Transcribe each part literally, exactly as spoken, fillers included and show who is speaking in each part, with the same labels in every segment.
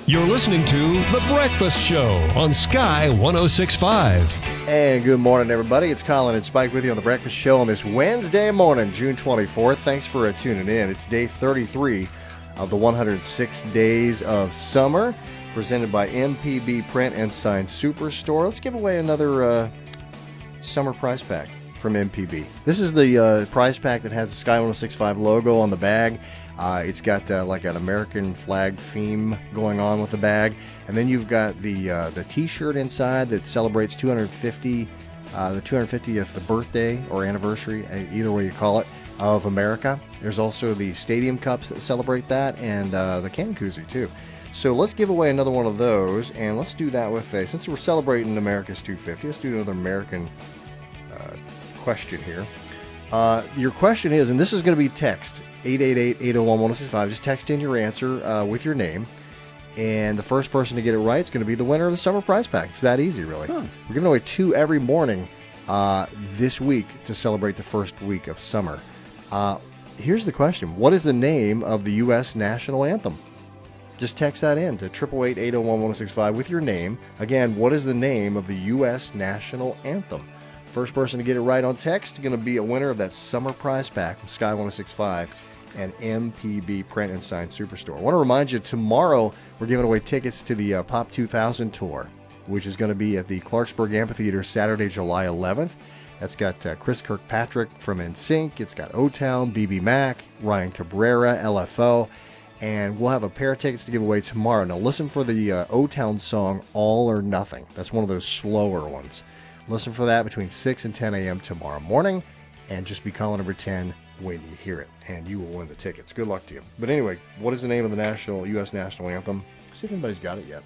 Speaker 1: You're listening to The Breakfast Show on Sky one oh six point five.
Speaker 2: And good morning, everybody. It's Colin and Spike with you on The Breakfast Show on this Wednesday morning, June twenty-fourth. Thanks for uh, tuning in. It's day thirty-three of the one hundred six Days of Summer, presented by M P B Print and Sign Superstore. Let's give away another uh, summer prize pack from M P B. This is the uh, prize pack that has the Sky one oh six point five logo on the bag. Uh, it's got uh, like an American flag theme going on with the bag, and then you've got the uh, the T-shirt inside that celebrates two hundred fifty, uh, the two hundred fiftieth birthday or anniversary, either way you call it, of America. There's also the stadium cups that celebrate that, and uh, the can koozie too. So let's give away another one of those, and let's do that with a, since we're celebrating America's two hundred fifty, let's do another American uh, question here. Uh, your question is, and this is going to be text, eight eight eight, eight oh one, one oh six five. Just text in your answer uh, with your name, and the first person to get it right is going to be the winner of the summer prize pack. It's that easy, really. Huh. We're giving away two every morning uh, this week to celebrate the first week of summer. Uh, here's the question. What is the name of the U S national anthem? Just text that in to eight eight eight, eight oh one, one oh six five with your name. Again, what is the name of the U S national anthem? First person to get it right on text is going to be a winner of that summer prize pack from Sky one oh six point five and M P B Print and Sign Superstore. I want to remind you, tomorrow we're giving away tickets to the uh, Pop two thousand tour, which is going to be at the Clarksburg Amphitheater Saturday, July eleventh. That's got uh, Chris Kirkpatrick from N Sync. It's got O-Town, B B Mac, Ryan Cabrera, L F O, and we'll have a pair of tickets to give away tomorrow. Now listen for the uh, O-Town song, All or Nothing. That's one of those slower ones. Listen for that between six and ten a.m. tomorrow morning, and just be calling number ten when you hear it, and you will win the tickets. Good luck to you. But anyway, what is the name of the national U S national anthem? See if anybody's got it yet.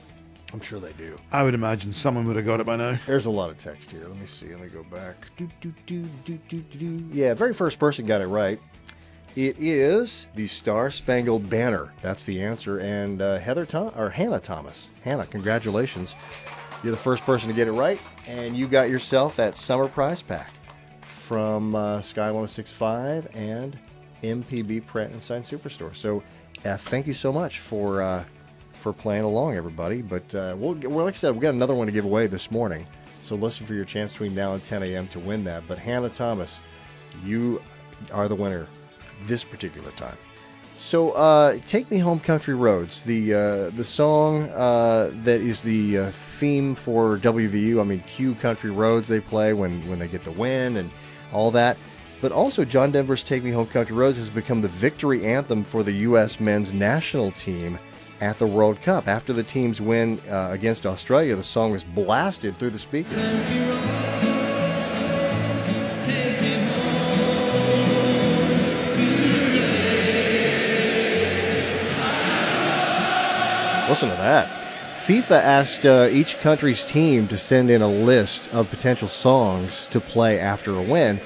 Speaker 2: I'm sure they do.
Speaker 3: I would imagine someone would have got it by now.
Speaker 2: There's a lot of text here. Let me see. Let me go back. Do, do, do, do, do, do, do. Yeah, very first person got it right. It is the Star Spangled Banner. That's the answer. And uh, Heather Tom- or Hannah Thomas. Hannah, congratulations. You're the first person to get it right, and you got yourself that summer prize pack from uh, Sky one oh six point five and M P B Print and Sign Superstore. So uh, thank you so much for uh, for playing along, everybody. But uh, we'll, well, like I said, we got another one to give away this morning. So listen for your chance between now and ten a.m. to win that. But Hannah Thomas, you are the winner this particular time. So, uh, Take Me Home Country Roads, the uh, the song uh, that is the uh, theme for W V U. I mean, cue Country Roads they play when, when they get the win and all that. But also, John Denver's Take Me Home Country Roads has become the victory anthem for the U S men's national team at the World Cup. After the team's win uh, against Australia, the song was blasted through the speakers. Listen to that. FIFA asked uh, each country's team to send in a list of potential songs to play after a win.